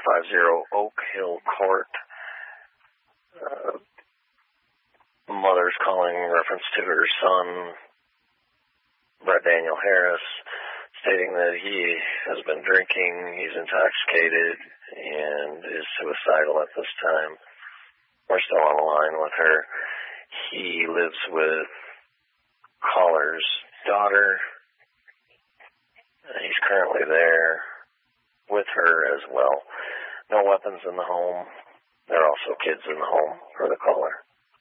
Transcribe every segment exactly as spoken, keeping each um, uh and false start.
five zero Oak Hill Court. Uh, mother's calling in reference to her son, Brett Daniel Harris, stating that he has been drinking, he's intoxicated, and is suicidal at this time. We're still on the line with her. He lives with caller's daughter. He's currently there with her as well. No weapons in the home. There are also kids in the home for the caller.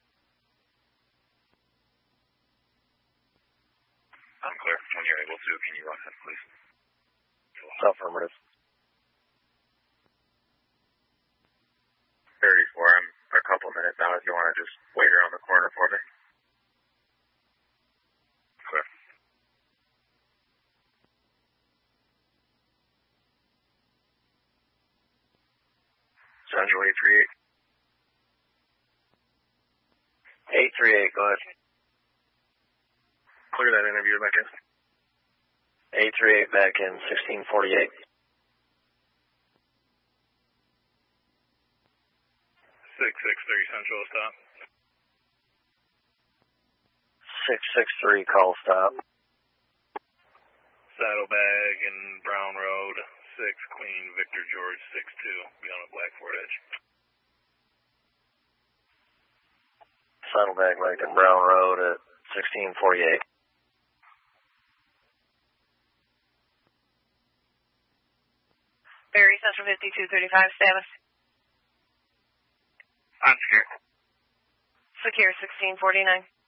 I'm clear. When you're able to, can you run ahead, please? Affirmative. thirty-four, I'm a couple minutes out if you want to just wait around the corner for me. Clear. Central eight three eight. eight three eight, go ahead. Clear that interview back in. eight three eight back in, sixteen forty-eight. six six three Central, stop. six six three, call stop. Saddlebag and Brown Road, six Queen Victor George six two, beyond the Blackford Edge. Saddlebag Lincoln Brown Road at sixteen forty-eight. Barry Central fifty-two thirty-five, status. I'm secure. Secure sixteen forty-nine.